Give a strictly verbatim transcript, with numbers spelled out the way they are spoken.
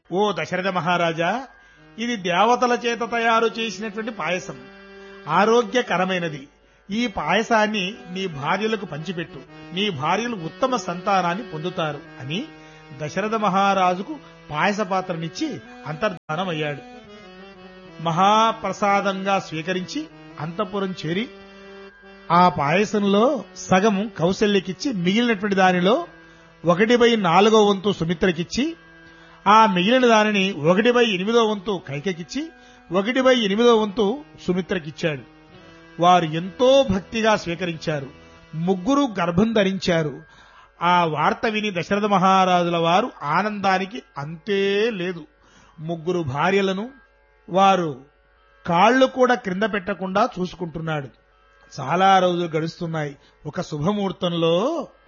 ఓ దశరథ మహారాజా, ఇది దేవతల చేత తయారు చేసినటువంటి పాయసం, ఆరోగ్యకరమైనది. ఈ పాయసాన్ని నీ భార్యలకు పంచిపెట్టు, నీ భార్యలు ఉత్తమ సంతానాన్ని పొందుతారు అని దశరథ మహారాజుకు పాయస పాత్రనిచ్చి అంతర్ధానమయ్యాడు. మహాప్రసాదంగా స్వీకరించి అంతఃపురం చేరి ఆ పాయసంలో సగం కౌశల్యకిచ్చి మిగిలినటువంటి దానిలో ఒకటి బై నాలుగో వంతు సుమిత్రకిచ్చి, ఆ మిగిలిన దానిని ఒకటి బై ఎనిమిదో వంతు కైకకిచ్చి, ఒకటి బై ఎనిమిదో వంతు సుమిత్రకిచ్చాడు. వారు ఎంతో భక్తిగా స్వీకరించారు. ముగ్గురు గర్భం ధరించారు. ఆ వార్త విని దశరథ మహారాజుల వారు ఆనందానికి అంతే లేదు. ముగ్గురు భార్యలను వారు కాళ్లు కూడా క్రింద పెట్టకుండా చూసుకుంటున్నాడు. చాలా రోజులు గడుస్తున్నాయి. ఒక శుభముహూర్తంలో